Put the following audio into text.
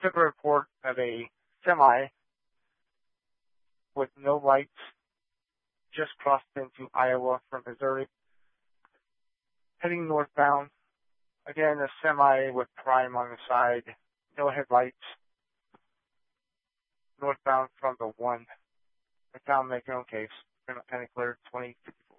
took a report of a semi with no lights just crossed into Iowa from Missouri, heading northbound. Again, a semi with Prime on the side, no headlights, northbound from the 1. The town make their own case. Kind of cleared 2054